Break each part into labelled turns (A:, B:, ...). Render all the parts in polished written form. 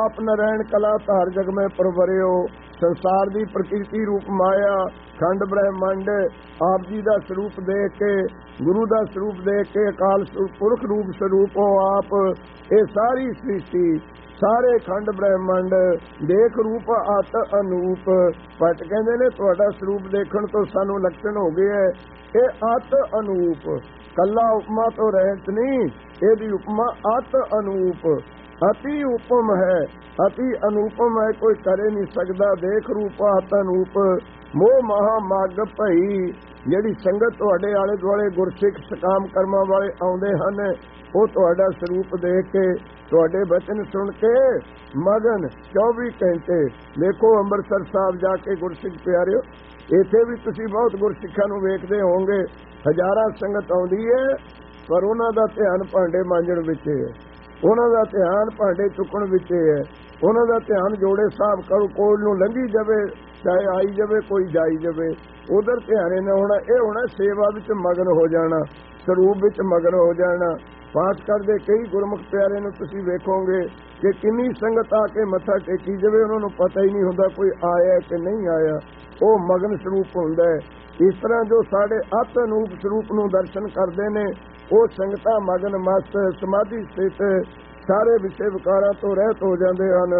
A: आप नारायण कला धार जग में परवरियो। संसार दी प्रकृति रूप माया खंड ब्रह्मंड आप जी का स्वरूप देख के गुरु का स्वरूप देख के अकाल पुरख रूप स्वरूप हो आप। ये सारी सृष्टि सारे खंड ब्रह्मंड देख रूप अत अनूप। पट कहते ने तुहाडा स्वरूप देखण तो सानू लक्षण हो गए है ये अत अनूप। कला उपमा तो रहत नहीं, यदि उपमा अत अनूप। अति उपम है, अति अनुपम है, कोई करे नहीं सकता। देख रूप अत अनूप। मोह महा माग भई ਜਿਹੜੀ ਸੰਗਤ ਤੁਹਾਡੇ ਆਲੇ ਦੁਆਲੇ ਗੁਰਸਿੱਖ ਸਕਾਮ ਕਰਮਾਂ ਵਾਲੇ ਆਉਂਦੇ ਹਨ, ਉਹ ਤੁਹਾਡਾ ਸਰੂਪ ਦੇਖ ਕੇ ਤੁਹਾਡੇ ਬਚਨ ਸੁਣ ਕੇ ਮਗਨ 24 ਘੰਟੇ। ਦੇਖੋ ਅੰਮ੍ਰਿਤਸਰ ਸਾਹਿਬ ਜਾ ਕੇ ਗੁਰਸਿੱਖ ਪਿਆਰਿਓ, ਇੱਥੇ ਵੀ ਤੁਸੀਂ ਬਹੁਤ ਗੁਰਸਿੱਖਾਂ ਨੂੰ ਵੇਖਦੇ ਹੋਵੋਗੇ। ਹਜ਼ਾਰਾਂ ਸੰਗਤ ਆਉਂਦੀ ਹੈ, ਪਰ ਉਹਨਾਂ ਦਾ ਧਿਆਨ ਭਾਂਡੇ ਮਾਂਜਣ ਵਿੱਚ ਹੈ, ਉਹਨਾਂ ਦਾ ਧਿਆਨ ਭਾਂਡੇ ਚੁੱਕਣ ਵਿੱਚ ਹੈ, ਉਹਨਾਂ ਦਾ ਧਿਆਨ ਜੋੜੇ ਸਾਹਿਬ ਕੋਲ ਨੂੰ ਲੰਘੀ ਜਾਵੇ, ਚਾਹੇ ਆਈ ਜਾਵੇ ਕੋਈ ਜਾਈ ਜਾਵੇ, ਉਧਰ ਧਿਆਨ ਨਾ ਹੋਣਾ। ਇਹ ਹੋਣਾ ਸੇਵਾ ਵਿੱਚ ਮਗਨ ਹੋ ਜਾਣਾ, ਸਰੂਪ ਵਿੱਚ ਮਗਨ ਹੋ ਜਾਣਾ। ਪਾਠ ਕਰਦੇ ਕਈ ਗੁਰਮੁਖ ਪਿਆਰੇ ਨੂੰ ਤੁਸੀਂ ਵੇਖੋਗੇ ਕਿ ਕਿੰਨੀ ਸੰਗਤ ਆ ਕੇ ਮੱਥਾ ਟੇਕੀ ਜਾਵੇ, ਉਹਨਾਂ ਨੂੰ ਪਤਾ ਹੀ ਨਹੀਂ ਹੁੰਦਾ ਕੋਈ ਆਇਆ ਕਿ ਨਹੀਂ ਆਇਆ। ਉਹ ਮਗਨ ਸਰੂਪ ਹੁੰਦਾ ਹੈ। ਇਸ ਤਰ੍ਹਾਂ ਜੋ ਸਾਡੇ ਅਤ ਅਨੂਪ ਸਰੂਪ ਨੂੰ ਦਰਸ਼ਨ ਕਰਦੇ ਨੇ, ਉਹ ਸੰਗਤਾਂ ਮਗਨ ਮਸਤ ਸਮਾਧੀ ਸਥਿਤ ਸਾਰੇ ਵਿਸ਼ੇ ਵਿਕਾਰਾਂ ਤੋਂ ਰਹਿਤ ਹੋ ਜਾਂਦੇ ਹਨ।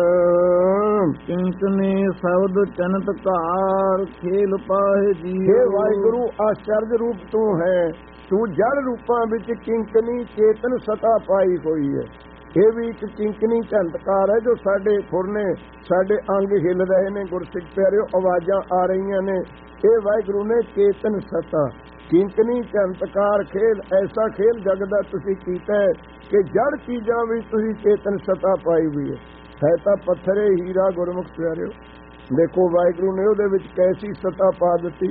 B: ਕਿੰਕਨੇ ਸ਼ਬਦ ਚਨਤਕਾਰ ਖੇਲ ਪਾਹੇ ਜੀ।
A: हे ਵਾਹਿਗੁਰੂ ਆਸ਼ਚर्य ਰੂਪ ਤੂੰ ਹੈ, ਤੂੰ ਜੜ ਰੂਪਾਂ ਵਿੱਚ ਕਿੰਕਨੀ ਚੇਤਨ ਸਤਾ ਪਾਈ ਹੋਈ ਹੈ। ਇਹ ਵੀ ਇੱਕ ਕਿੰਕਨੀ ਚਮਤਕਾਰ ਹੈ ਜੋ ਸਾਡੇ ਫੁਰਨੇ ਸਾਡੇ ਅੰਗ ਹਿੱਲ ਰਹੇ ਨੇ। ਗੁਰਸਿੱਖ ਪਿਆਰਿਓ ਆਵਾਜ਼ਾਂ ਆ ਰਹੀਆਂ ਨੇ, ਇਹ ਵਾਹਿਗੁਰੂ ਨੇ ਚੇਤਨ ਸਤਾ ਕਿੰਕਨੀ ਚਮਤਕਾਰ ਖੇਲ ਐਸਾ ਖੇਲ ਜਗ ਦਾ ਤੁਸੀਂ ਕੀਤਾ ਹੈ ਕਿ ਜੜ ਚੀਜ਼ਾਂ ਵੀ ਤੁਸੀਂ ਚੇਤਨ ਸਤਾ ਪਾਈ ਹੋਈ ਹੈ ਤਾਂ ਪੱਥਰੇ ਹੀਰਾ। ਗੁਰਮੁਖ ਪਿਆਰਿਓ ਦੇਖੋ ਵਾਹਿਗੁਰੂ ਨੇ ਉਹਦੇ ਵਿੱਚ ਕੈਸੀ ਸਤਾ ਪਾ ਦਿੱਤੀ।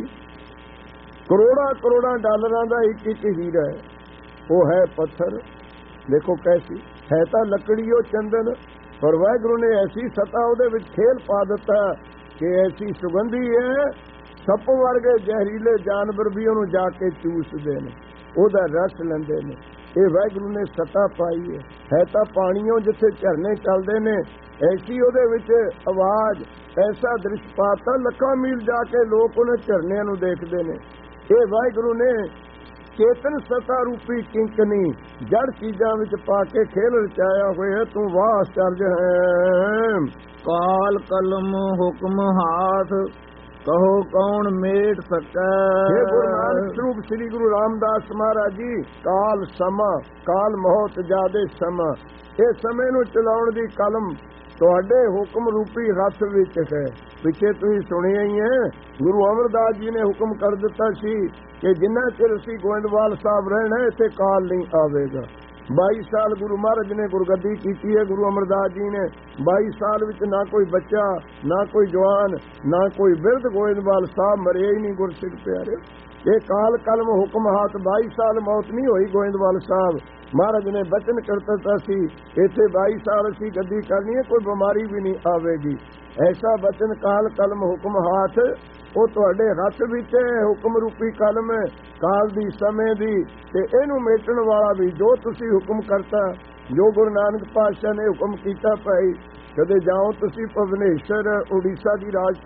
A: ਕਰੋੜਾਂ ਕਰੋੜਾਂ ਡਾਲਰਾਂ ਦਾ ਇੱਕ ਇੱਕ ਹੀਰਾ ਹੈ, ਉਹ ਹੈ ਪੱਥਰ। ਦੇਖੋ ਕੈਸੀ ਹੈ ਤਾਂ ਲੱਕੜੀ ਉਹ ਚੰਦਨ, ਪਰ ਵਾਹਿਗੁਰੂ ਨੇ ਐਸੀ ਸਤਾ ਉਹਦੇ ਵਿੱਚ ਖੇਲ ਪਾ ਦਿੱਤਾ ਕਿ ਐਸੀ ਸੁਗੰਧੀ ਹੈ, ਸੱਪ ਵਰਗੇ ਜ਼ਹਿਰੀਲੇ ਜਾਨਵਰ ਵੀ ਉਹਨੂੰ ਜਾ ਕੇ ਚੂਸਦੇ ਨੇ, ਉਹਦਾ ਰਸ ਲੈਂਦੇ ਨੇ। ਇਹ ਵਾਹਿਗੁਰੂ ਨੇ ਸਤਾ ਪਾਈ ਹੈ ਤਾਂ ਪਾਣੀਓਂ ਜਿੱਥੇ ਝਰਨੇ ਚੱਲਦੇ ਨੇ ਐਸੀ ਉਹਦੇ ਵਿੱਚ ਆਵਾਜ਼ ਐਸਾ ਦ੍ਰਿਸ਼ ਪਾਤਾ, ਲੱਖਾਂ ਮੀਲ ਜਾ ਕੇ ਲੋਕ ਉਹਨੇ ਝਰਨਿਆਂ ਨੂੰ ਦੇਖਦੇ ਨੇ। ਇਹ ਵਾਹਿਗੁਰੂ ਨੇ ਚੇਤਨ ਸਤਾ ਰੂਪੀ ਕਿੰਕਨੀ ਜੜ ਚੀਜ਼ਾਂ ਵਿੱਚ ਪਾ ਕੇ ਖੇਲ ਰਚਾਇਆ ਹੋਇਆ। ਤੂੰ ਵਾਹ ਆਸ਼ਚर्य ਹੈ।
B: ਕਾਲ ਕਲਮ ਹੁਕਮ ਹਾਥ ਕਹੋ ਕੌਣ ਮੇਟ ਸਕੈ।
A: हे गुरु नानक स्वरूप श्री गुरु रामदास महाराज जी, काल समा काल मौत जादे समा, ਇਹ ਸਮੇਂ ਨੂੰ ਚਲਾਉਣ ਦੀ ਕਲਮ ਤੁਹਾਡੇ ਹੁਕਮ ਰੂਪੀ ਹੱਥ ਵਿੱਚ ਹੈ। ਪਿੱਛੇ ਤੁਸੀਂ ਸੁਣਿਆ ਹੀ ਹੈ, ਗੁਰੂ ਅਮਰਦਾਸ ਜੀ ਨੇ ਹੁਕਮ ਕਰ ਦਿੱਤਾ ਸੀ ਕਿ ਜਿੰਨਾ ਚਿਰ ਅਸੀਂ ਗੋਇੰਦਵਾਲ ਸਾਹਿਬ ਰਹਿਣਾ ਇੱਥੇ ਕਾਲ ਨਹੀਂ ਆਵੇਗਾ। 22 ਸਾਲ ਗੁਰੂ ਮਹਾਰਾਜ ਨੇ ਗੁਰਗੱਦੀ ਕੀਤੀ ਹੈ। ਗੁਰੂ ਅਮਰਦਾਸ ਜੀ ਨੇ 22 ਸਾਲ ਵਿੱਚ ਨਾ ਕੋਈ ਬੱਚਾ, ਨਾ ਕੋਈ ਜਵਾਨ, ਨਾ ਕੋਈ ਬਿਰਧ ਗੋਇੰਦਵਾਲ ਸਾਹਿਬ ਮਰਿਆ ਹੀ ਨਹੀਂ। ਗੁਰਸਿੱਖ ਪਿਆਰੇ ਇਹ ਕਾਲ ਕਲਮ ਹੁਕਮ ਹਾਥ 22 ਸਾਲ ਮੌਤ ਨਹੀਂ ਹੋਈ ਗੋਇੰਦਵਾਲ ਸਾਹਿਬ। ਮਹਾਰਾਜ ਨੇ ਬਚਨ ਕਰ ਦਿੱਤਾ ਸੀ ਇੱਥੇ 22 ਸਾਲ ਅਸੀਂ ਗੱਦੀ ਕਰਨੀ ਹੈ, ਕੋਈ ਬਿਮਾਰੀ ਵੀ ਨਹੀਂ ਆਵੇਗੀ। ਐਸਾ ਬਚਨ ਕਾਲ ਕਲਮ ਹੁਕਮ ਹਾਥ ਉਹ ਤੁਹਾਡੇ ਹੱਥ ਵਿੱਚ ਹੈ। ਹੁਕਮ ਰੂਪੀ ਕਲਮ ਹੈ ਕਾਲ ਦੀ ਸਮੇਂ ਦੀ, ਤੇ ਇਹਨੂੰ ਮੇਟਣ ਵਾਲਾ ਵੀ ਜੋ ਤੁਸੀਂ ਹੁਕਮ ਕਰਤਾ, ਜੋ ਗੁਰੂ ਨਾਨਕ ਪਾਤਸ਼ਾਹ ਨੇ ਹੁਕਮ ਕੀਤਾ ਭਾਈ। ਕਦੇ ਜਾਓ ਤੁਸੀਂ ਭੁਵਨੇਸ਼ਵਰ ਉੜੀਸਾ ਦੀ ਰਾਜ